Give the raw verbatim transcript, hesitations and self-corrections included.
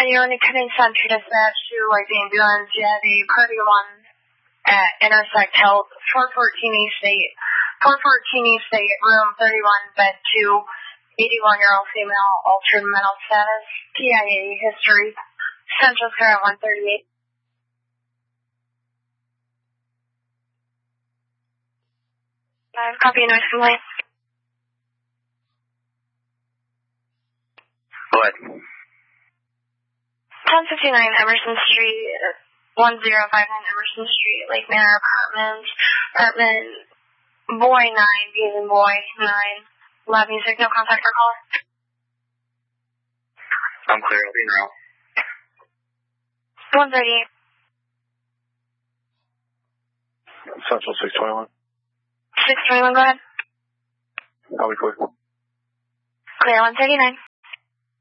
Anyone getting sent to dispatch to like the ambulance? Yeah, the party one at Intersect Health, four fourteen East State, four fourteen East State, room thirty-one, bed two, eighty-one-year-old female, altered mental status, T I A history, Central Care at one thirty-eight. Five, copy, noise complaint. What? ten fifty-nine Emerson Street, one zero five nine Emerson Street, Lake Manor Apartments, apartment boy nine, B as in boy, nine, loud music, no contact for caller. I'm clear, I'll be in row. one thirty-eight. Central six twenty-one. six twenty-one, go ahead. I'll be clear. Clear, one thirty-nine.